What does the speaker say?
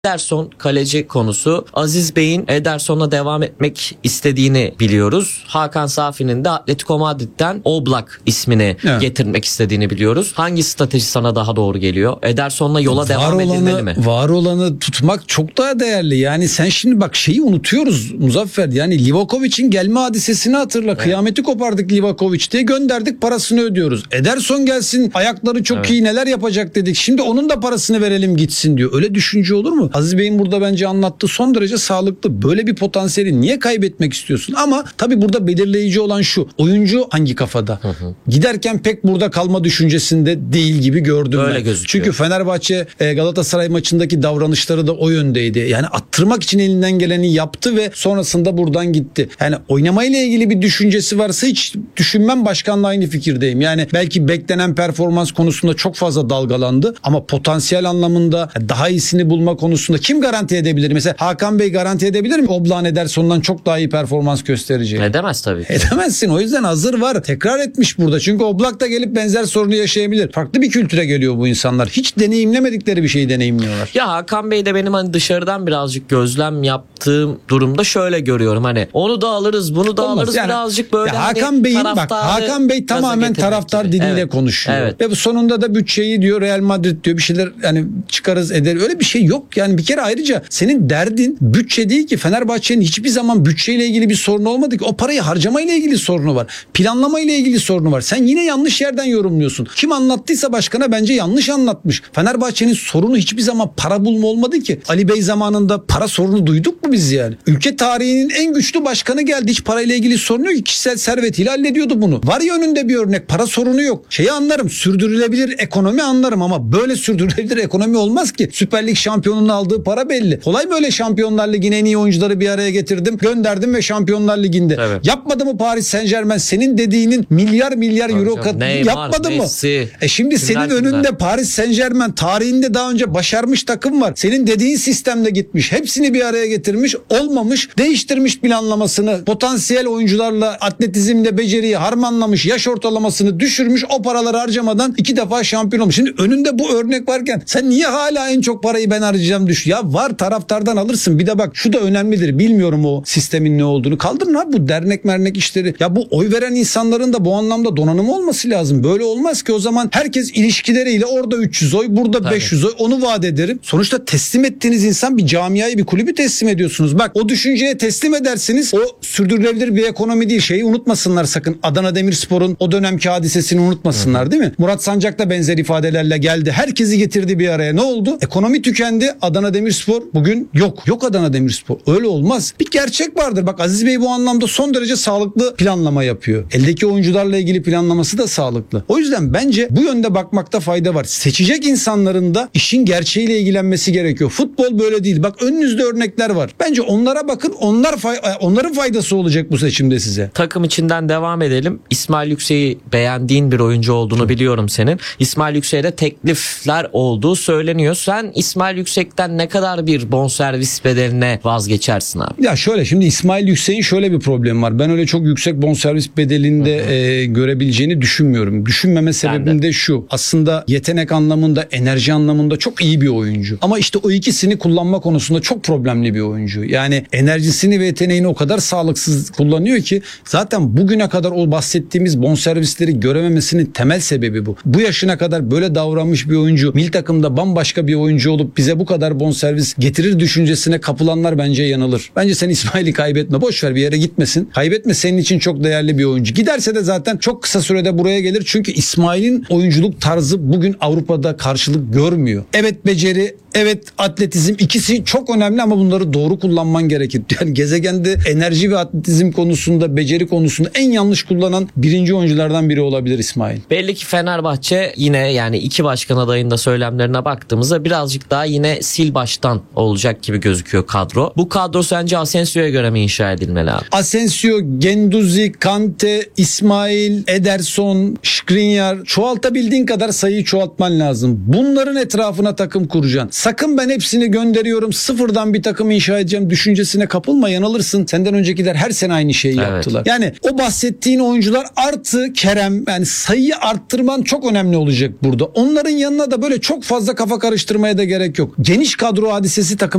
Ederson kaleci konusu. Aziz Bey'in Ederson'la devam etmek istediğini biliyoruz. Hakan Safi'nin de Atletico Madrid'den Oblak ismini getirmek istediğini biliyoruz. Hangi strateji sana daha doğru geliyor? Ederson'la yola devam edilmeli mi? Var olanı tutmak çok daha değerli. Yani sen şimdi bak şeyi unutuyoruz Muzaffer. Yani Livakovic'in gelme hadisesini hatırla. Evet. Kıyameti kopardık Livakovic diye gönderdik, parasını ödüyoruz. Ederson gelsin, ayakları çok iyi, neler yapacak dedik. Şimdi onun da parasını verelim gitsin diyor. Öyle düşünce olur mu? Aziz Bey'in burada bence anlattığı son derece sağlıklı. Böyle bir potansiyeli niye kaybetmek istiyorsun? Ama tabii burada belirleyici olan şu. Oyuncu hangi kafada? Giderken pek burada kalma düşüncesinde değil gibi gördüm öyle ben. Gözüküyor. Çünkü Fenerbahçe Galatasaray maçındaki davranışları da o yöndeydi. Yani attırmak için elinden geleni yaptı ve sonrasında buradan gitti. Yani oynamayla ilgili bir düşüncesi varsa hiç düşünmem, başkanla aynı fikirdeyim. Yani belki beklenen performans konusunda çok fazla dalgalandı ama potansiyel anlamında daha iyisini bulma konusunda kim garanti edebilir? Mesela Hakan Bey garanti edebilir mi? Oblak'ın Ederson'dan çok daha iyi performans göstereceği. Edemez tabii. Edemezsin. O yüzden hazır var. Tekrar etmiş burada. Çünkü Oblak da gelip benzer sorunu yaşayabilir. Farklı bir kültüre geliyor bu insanlar. Hiç deneyimlemedikleri bir şeyi deneyimliyorlar. Ya Hakan Bey de benim hani dışarıdan birazcık gözlem yaptığım durumda şöyle görüyorum, hani onu da alırız, bunu da alırız, yani, birazcık böyle Hakan hani Bey'in bak, Hakan Bey tamamen taraftar gibi. diliyle konuşuyor. Evet. Ve bu sonunda da bütçeyi diyor, Real Madrid diyor, bir şeyler yani çıkarız eder. Öyle bir şey yok. Yani bir kere ayrıca senin derdin bütçe değil ki. Fenerbahçe'nin hiçbir zaman bütçeyle ilgili bir sorunu olmadı ki. O parayı harcamayla ilgili sorunu var. Planlamayla ilgili sorunu var. Sen yine yanlış yerden yorumluyorsun. Kim anlattıysa başkana bence yanlış anlatmış. Fenerbahçe'nin sorunu hiçbir zaman para bulma olmadı ki. Ali Bey zamanında para sorunu duyduk mu biz yani? Ülke tarihinin en güçlü başkanı geldi. Hiç parayla ilgili sorunu yok. Kişisel servetiyle hallediyordu bunu. Var ya önünde bir örnek. Para sorunu yok. Şeyi anlarım. Sürdürülebilir ekonomi anlarım ama böyle sürdürülebilir ekonomi olmaz ki. Süper Lig şampiyonunun aldığı para belli. Kolay böyle Şampiyonlar Ligi'nin en iyi oyuncuları bir araya getirdim, gönderdim ve Şampiyonlar Ligi'nde. Evet. Yapmadı mı Paris Saint-Germain? Senin dediğinin milyar euro yapmadı mı? Şimdi senin önünde Paris Saint-Germain tarihinde daha önce başarmış takım var. Senin dediğin sistemde gitmiş. Hepsini bir araya getirmiş. Olmamış. Değiştirmiş planlamasını. Potansiyel oyuncularla atletizmle beceriyi harmanlamış. Yaş ortalamasını düşürmüş. O paraları harcamadan 2 defa şampiyon olmuş. Şimdi önünde bu örnek varken sen niye hala en çok parayı ben harcayacağım düş? Ya var, taraftardan alırsın. Bir de bak şu da önemlidir. Bilmiyorum o sistemin ne olduğunu. Kaldırın abi bu dernek mernek işleri. Ya bu oy veren insanların da bu anlamda donanımı olması lazım. Böyle olmaz ki o zaman herkes ilişkileriyle orada 300 oy, burada 500 oy, onu vaat ederim. Sonuçta teslim ettiğiniz insan bir camiayı, bir kulübü teslim ediyorsunuz. Bak o düşünceye teslim edersiniz. O sürdürülebilir bir ekonomi değil. Şeyi unutmasınlar sakın. Adana Demirspor'un o dönemki hadisesini unutmasınlar, değil mi? Murat Sancak da benzer ifadelerle geldi. Herkesi getirdi bir araya. Ne oldu? Ekonomi tükendi. Adana Demirspor bugün yok. Yok Adana Demirspor. Öyle olmaz. Bir gerçek vardır. Bak Aziz Bey bu anlamda son derece sağlıklı planlama yapıyor. Eldeki oyuncularla ilgili planlaması da sağlıklı. O yüzden bence bu yönde bakmakta fayda var. Seçecek insanların da işin gerçeğiyle ilgilenmesi gerekiyor. Futbol böyle değil. Bak önünüzde örnekler var. Bence onlara bakın. Onların faydası olacak bu seçimde size. Takım içinden devam edelim. İsmail Yüksek'i beğendiğin bir oyuncu olduğunu biliyorum senin. İsmail Yüksek'e de teklifler olduğu söyleniyor. Sen İsmail Yüksek'ten ne kadar bir bonservis bedeline vazgeçersin abi? Ya şöyle, şimdi İsmail Yüksek'in şöyle bir problemi var. Ben öyle çok yüksek bonservis bedelinde görebileceğini düşünmüyorum. Düşünmeme sebebim de şu. Aslında yetenek anlamında, enerji anlamında çok iyi bir oyuncu. Ama işte o ikisini kullanma konusunda çok problemli bir oyuncu. Yani enerjisini ve yeteneğini o kadar sağlıksız kullanıyor ki zaten bugüne kadar o bahsettiğimiz bonservisleri görememesinin temel sebebi bu. Bu yaşına kadar böyle davranmış bir oyuncu milli takımda bambaşka bir oyuncu olup bize bu kadar bonservis getirir düşüncesine kapılanlar bence yanılır. Bence sen İsmail'i kaybetme. Boş ver, bir yere gitmesin. Kaybetme, senin için çok değerli bir oyuncu. Giderse de zaten çok kısa sürede buraya gelir. Çünkü İsmail'in oyunculuk tarzı bugün Avrupa'da karşılık görmüyor. Evet beceri, evet atletizm, ikisi çok önemli ama bunları doğru kullanman gerekir. Yani gezegende enerji ve atletizm konusunda, beceri konusunda en yanlış kullanan birinci oyunculardan biri olabilir İsmail. Belli ki Fenerbahçe yine, yani iki başkan adayında söylemlerine baktığımızda birazcık daha yine sil baştan olacak gibi gözüküyor kadro. Bu kadro sence Asensio'ya göre mi inşa edilmeli abi? Asensio, Gendouzi, Kante, İsmail, Ederson, Skriniar, çoğaltabildiğin kadar sayıyı çoğaltman lazım. Bunların etrafına takım kuracaksın. Sakın ben hepsini gönderiyorum, sıfırdan bir takım inşa edeceğim düşüncesine kapılma, yanılırsın. Senden öncekiler her sene aynı şeyi yaptılar. Yani o bahsettiğin oyuncular artı Kerem, yani sayıyı arttırman çok önemli olacak burada. Onların yanına da böyle çok fazla kafa karıştırmaya da gerek yok. Geniş kadro hadisesi takım